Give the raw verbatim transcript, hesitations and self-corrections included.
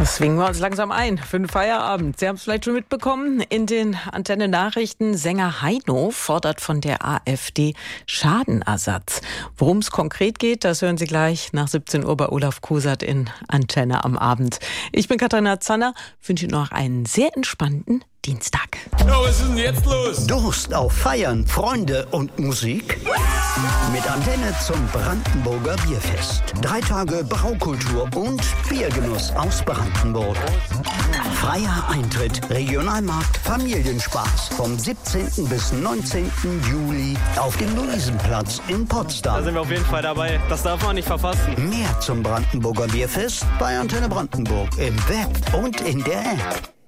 Das swingen wir uns langsam ein für den Feierabend. Sie haben es vielleicht schon mitbekommen, in den Antenne-Nachrichten, Sänger Heino fordert von der AfD Schadenersatz. Worum es konkret geht, das hören Sie gleich nach siebzehn Uhr bei Olaf Kosert in Antenne am Abend. Ich bin Katharina Zanner, wünsche Ihnen noch einen sehr entspannten Dienstag. Ja, was ist denn jetzt los? Durst auf Feiern, Freunde und Musik? Mit Antenne zum Brandenburger Bierfest. Drei Tage Braukultur und Biergenuss aus Brandenburg. Freier Eintritt, Regionalmarkt, Familienspaß. Vom siebzehnten bis neunzehnten Juli auf dem Luisenplatz in Potsdam. Da sind wir auf jeden Fall dabei. Das darf man nicht verpassen. Mehr zum Brandenburger Bierfest bei Antenne Brandenburg im Web und in der App.